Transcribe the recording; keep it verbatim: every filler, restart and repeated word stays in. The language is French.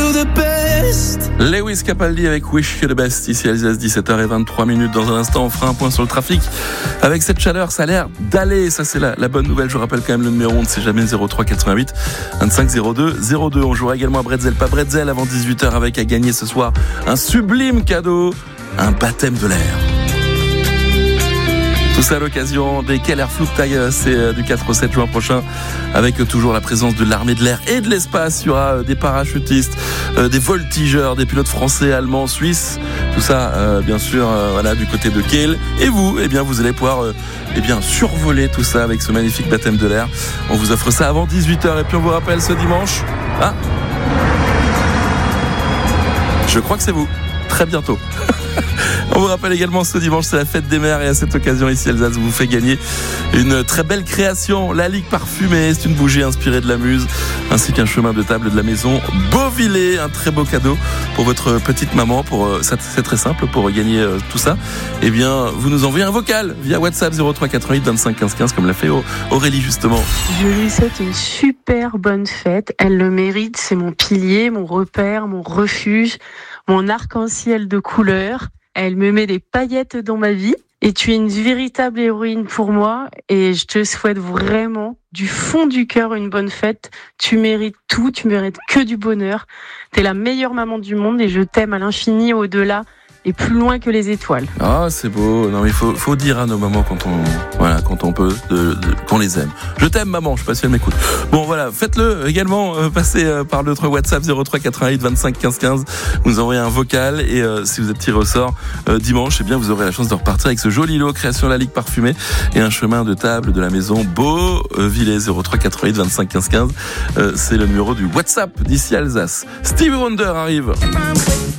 you the best. Lewis Capaldi avec Wish You the Best, ici à Alsace, dix-sept heures vingt-trois minutes. Dans un instant, on fera un point sur le trafic. Avec cette chaleur, ça a l'air d'aller. Ça, c'est la, la bonne nouvelle. Je vous rappelle quand même le numéro, on ne sait jamais, zéro trois quatre-vingt-huit vingt-cinq zéro deux zéro deux. On jouera également à Bretzel, pas Bretzel, avant dix-huit heures, avec à gagner ce soir un sublime cadeau, un baptême de l'air. Tout ça à l'occasion des Keller Flugtage, c'est du quatre au sept juin prochain, avec toujours la présence de l'armée de l'air et de l'espace. Il y aura des parachutistes, des voltigeurs, des pilotes français, allemands, suisses. Tout ça, euh, bien sûr, euh, voilà, du côté de Kiel. Et vous, eh bien, vous allez pouvoir, euh, eh bien, survoler tout ça avec ce magnifique baptême de l'air. On vous offre ça avant dix-huit heures. Et puis on vous rappelle ce dimanche. Ah, je crois que c'est vous. Très bientôt. On vous rappelle également ce dimanche, c'est la fête des mères, et à cette occasion ici Alsace vous fait gagner une très belle création, la Ligue parfumée. C'est une bougie inspirée de la Muse, ainsi qu'un chemin de table de la maison Beauvillé. Un très beau cadeau pour votre petite maman. Pour c'est très simple pour gagner tout ça. Eh bien, vous nous envoyez un vocal via WhatsApp zéro trois quatre-vingt-huit vingt-cinq quinze quinze, comme l'a fait Aurélie justement. Je lui souhaite une super bonne fête. Elle le mérite. C'est mon pilier, mon repère, mon refuge, mon arc-en-ciel de couleurs. Elle me met des paillettes dans ma vie et tu es une véritable héroïne pour moi et je te souhaite vraiment du fond du cœur une bonne fête. Tu mérites tout, tu mérites que du bonheur. T'es la meilleure maman du monde et je t'aime à l'infini, au-delà et plus loin que les étoiles. Ah, c'est beau. Non, mais il faut, faut dire à nos mamans quand on, voilà, quand on peut, de, de, qu'on les aime. Je t'aime, maman. Je sais pas si elle m'écoute. Bon, voilà. Faites-le également. Euh, passez euh, par notre WhatsApp zéro trois quatre-vingt-huit vingt-cinq quinze quinze. Vous nous envoyez un vocal et euh, si vous êtes tiré au sort euh, dimanche, eh bien, vous aurez la chance de repartir avec ce joli lot création de la Ligue parfumée et un chemin de table de la maison Beauvillé. Zéro trois quatre-vingt-huit vingt-cinq quinze quinze. Euh, c'est le numéro du WhatsApp d'ici Alsace. Stevie Wonder arrive.